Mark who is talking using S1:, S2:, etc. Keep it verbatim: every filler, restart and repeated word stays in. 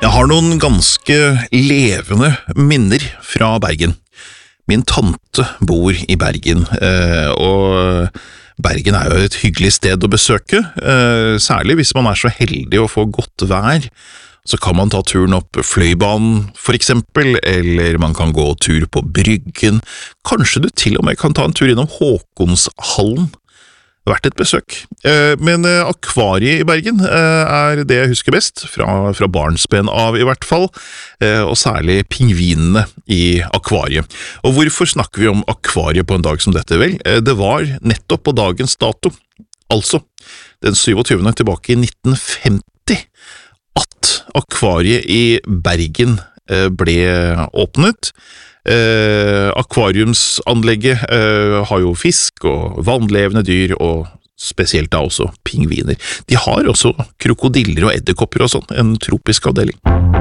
S1: Jeg har noen ganske levende minner fra Bergen. Min tante bor i Bergen, og Bergen er jo et hyggelig sted å besøke, særlig hvis man er så heldig å få godt vær. Så kan man ta turen opp Fløibanen for eksempel, eller man kan gå tur på Bryggen. Kanskje du til og med kan ta en tur innom Håkonshallen. Vært et besøk. Men akvariet i Bergen er det jeg husker best, fra, fra barnsben av i hvert fall, og særlig pingvinene i akvariet. Og hvorfor snakker vi om akvariet på en dag som dette vel? Det var nettopp på dagens dato, altså den syvogtyvende tilbake i nitten femti, at akvariet i Bergen ble åpnet. Eh, akvariumsanlegget eh, har jo fisk og vannlevende dyr, og spesielt da også pingviner. De har også krokodiller og edderkopper og sånn, en tropisk avdeling.